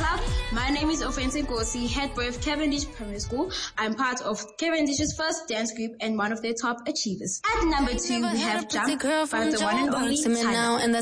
Club. My name is Offensive Gosi, head boy of Cavendish Primary School. I'm part of Cavendish's first dance group and one of their top achievers. At number 2, we have Jump by the one and only Tyler.